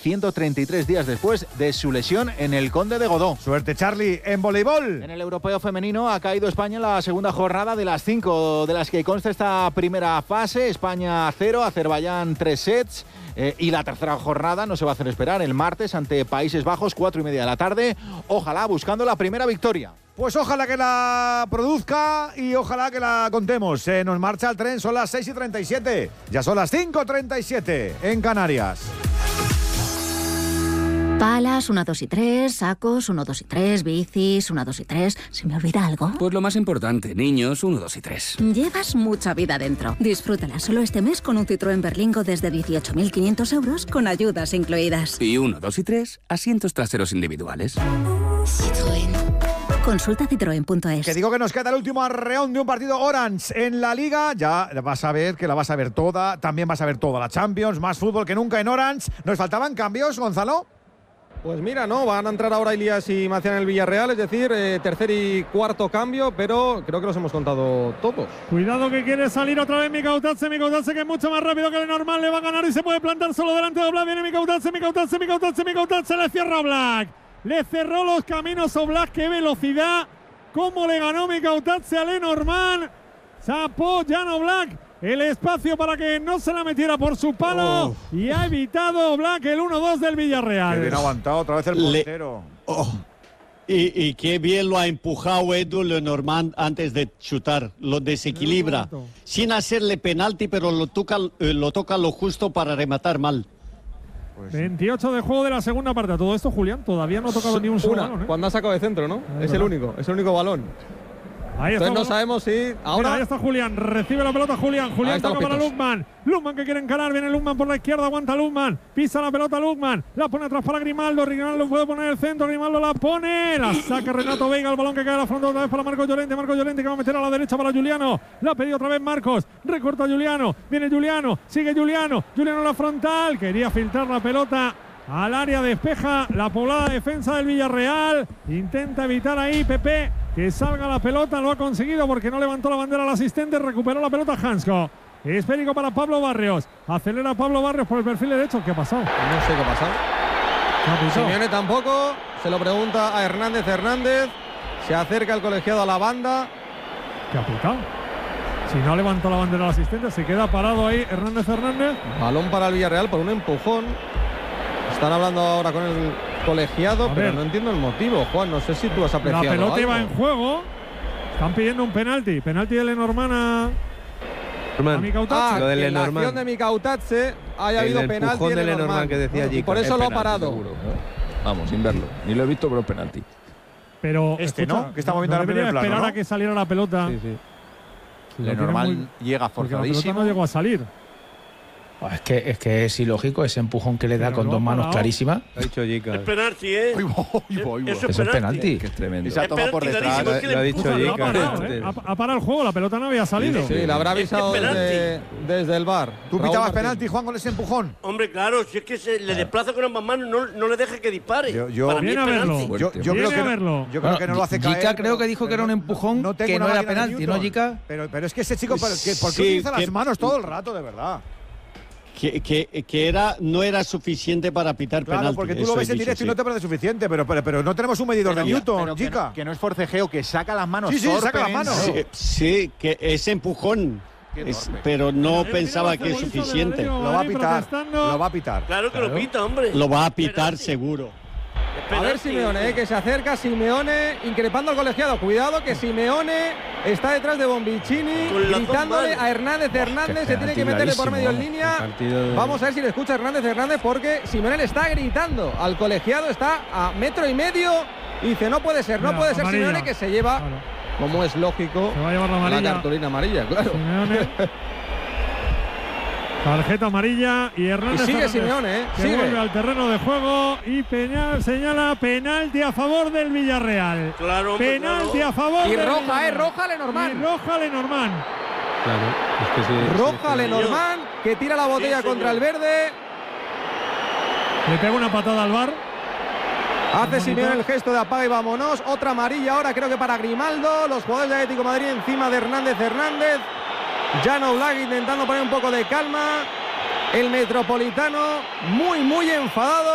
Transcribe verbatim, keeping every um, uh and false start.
ciento treinta y tres días después de su lesión en el Conde de Godó. Suerte, Charlie, en voleibol. En el europeo femenino ha caído España en la segunda jornada de las cinco de las que consta esta primera fase. España cero, Azerbaiyán tres sets. Eh, y la tercera jornada no se va a hacer esperar el martes ante Países Bajos, cuatro y media de la tarde. Ojalá buscando la primera victoria. Pues ojalá que la produzca y ojalá que la contemos. Eh, nos marcha el tren, son las seis y treinta y siete. Ya son las cinco y treinta y siete en Canarias. Palas, uno, dos y tres, sacos, uno, dos y tres, bicis, uno, dos y tres. ¿Se me olvida algo? Pues lo más importante, niños, uno, dos y tres. Llevas mucha vida dentro. Disfrútala solo este mes con un Citroën Berlingo desde dieciocho mil quinientos euros con ayudas incluidas. Y uno, dos y tres, asientos traseros individuales. Citroën. Consulta citroen punto es. Que digo que nos queda el último arreón de un partido Orange en la Liga. Ya vas a ver que la vas a ver toda. También vas a ver toda la Champions. Más fútbol que nunca en Orange. ¿Nos faltaban cambios, Gonzalo? Pues mira, no, van a entrar ahora Ilías y Macián en el Villarreal, es decir, eh, tercer y cuarto cambio, pero creo que los hemos contado todos. Cuidado que quiere salir otra vez Mikautatse, Mikautatse que es mucho más rápido que el normal, le va a ganar y se puede plantar solo delante de Oblak, viene Mikautatse, Mikautatse, Mikautatse, Mikautatse, le cierra Oblak, le cerró los caminos Oblak, qué velocidad, cómo le ganó Mikautatse a Lenormand, chapó Jan Oblak. El espacio para que no se la metiera por su palo oh. y ha evitado Oblak el uno dos del Villarreal. Qué bien aguantado otra vez el portero. Le... Oh. Y, y qué bien lo ha empujado Edu Lenormand antes de chutar, lo desequilibra, no, sin hacerle penalti, pero lo toca, eh, lo toca lo justo para rematar mal. Pues veintiocho de juego de la segunda parte. Todo esto, Julián, todavía no ha tocado ni un solo balón, ¿eh? Cuando ha sacado de centro, ¿no? Es es el único, es el único balón. Ahí está, Entonces no sabemos si ahora. Mira, ahí está Julián, recibe la pelota Julián. Julián toca para Lukman. Lukman que quiere encarar, viene Lukman por la izquierda, aguanta Lukman. Pisa la pelota Lukman, la pone atrás para Grimaldo. Grimaldo puede poner el centro, Grimaldo la pone. La saca Renato Veiga, el balón que cae a la frontal otra vez para Marcos Llorente. Marcos Llorente que va a meter a la derecha para Juliano. La ha pedido otra vez Marcos. Recorta Juliano, viene Juliano, sigue Juliano. Juliano la frontal, quería filtrar la pelota al área, despeja la poblada defensa del Villarreal. Intenta evitar ahí Pepe que salga la pelota, lo ha conseguido porque no levantó la bandera al asistente, recuperó la pelota Hansko. Esférico para Pablo Barrios, acelera Pablo Barrios por el perfil derecho. ¿Qué ha pasado? No sé qué ha pasado. ¿Qué ha Simeone tampoco, se lo pregunta a Hernández Hernández, se acerca el colegiado a la banda. ¿Qué ha pitado? Si no levantó la bandera al asistente, se queda parado ahí Hernández Hernández. Balón para el Villarreal por un empujón. Están hablando ahora con el colegiado, pero no entiendo el motivo, Juan. No sé si tú has apreciado La pelota algo. iba en juego. Están pidiendo un penalti. Penalti de Lenormand a, a Mikautatse. Ah, lo de Lenormand. En la acción de Mikautatse haya habido el penalti de Lenormand, Lenormand que decía allí. Y por eso lo ha parado. Seguro. Vamos, sin verlo. Ni lo he visto, pero penalti. Pero este escucha, no, que estamos viendo no en el primer plano, esperar ¿no? a que saliera la pelota. Sí, sí. Lenormand muy... llega forzadísimo. La pelota no llegó a salir. Es que, es que es ilógico ese empujón que le da Pero con dos manos parado. clarísimas. Lo ha dicho Jica. Es penalti, ¿eh? Uy, uy, uy, uy. Eso Es el penalti. Que es tremendo. Y se ha tomado por detrás. Lo, lo ha dicho Lo ha Jica. parado, ¿eh? ha, ha parado el juego, la pelota no había salido. Sí, sí, le habrá avisado Es penalti. desde, desde el bar. ¿Tú Raúl pitabas Martín. penalti, Juan, con ese empujón? Hombre, claro, si es que se le desplaza con ambas manos, no, no le deja que dispare. Yo- yo- Para mí es Viene a verlo. penalti. Yo, yo creo Viene que a no, verlo. yo creo que no lo hace caer. Jica creo pero- que dijo que era un empujón no tengo que una no era máquina de penalti, ¿no, Newton. Jica? Pero, pero es que ese chico, ¿por qué, por qué Sí, utiliza que- las manos todo el rato, de verdad? Que, que, que era, no era suficiente para pitar Claro, penalti. porque tú eso lo ves he en dicho, directo y sí. no te parece suficiente, pero, pero, pero no tenemos un medidor Pero de que- Newton, pero que Jica. no, que no es forcejeo, que saca las manos. Sí, sí, saca las torpes. manos. Sí, sí, que ese empujón, Qué es- torpe. pero no Mira, pensaba mira, que es los futbolistas suficiente. del Atlético Lo va a Madrid pitar, protestando. lo va a pitar. Claro que lo pita, hombre. Lo va a pitar Penalti. seguro. Es A ver penalti. Simeone, eh, que se acerca Simeone, increpando al colegiado. Cuidado que Simeone está detrás de Bombicini, Con las dos gritándole manos. a Hernández Hernández, qué se tiene que penalti meterle por medio en clarísimo, línea. El partido de- Vamos a ver si le escucha Hernández Hernández porque Simeone le está gritando al colegiado, está a metro y medio y dice no puede ser, no Mira, puede ser amarilla. Simeone que se lleva, Claro. como es lógico, Se va a llevar la amarilla. cartulina amarilla, claro. Simeone. Tarjeta amarilla y Y Hernández sigue Hernández, Simeone, eh, que sigue. vuelve al terreno de juego y Peñal señala penalti a favor del Villarreal. Claro, hombre, Penalti claro. a favor Y del roja, Villarreal. eh, roja Lenormand. Y roja Lenormand. Claro, es que sí, Roja sí, Lenormand que tira la botella Sí, contra el señor. verde. Le pega una patada al bar. Hace Simeone el gesto de apaga y vámonos. Otra amarilla ahora creo que para Grimaldo. Los jugadores de Atlético de Madrid encima de Hernández Hernández. Jan Oblak intentando poner un poco de calma. El Metropolitano muy muy enfadado.